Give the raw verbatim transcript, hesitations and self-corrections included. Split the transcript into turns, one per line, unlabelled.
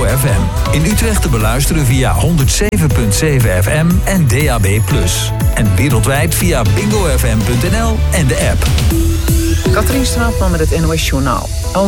F M. In Utrecht te beluisteren via honderd zeven komma zeven F M en D A B plus. En wereldwijd via bingo f m punt n l en de app.
Katrien Straatman met het N O S Journaal.